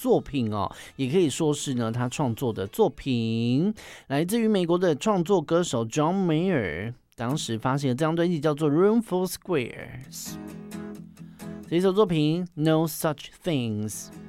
作品哦，也可以说是呢他创作的作品，来自于美国的创作歌手 John Mayer， 当时发行的这张专辑叫做 Room for Squares， 这首作品 No Such Things。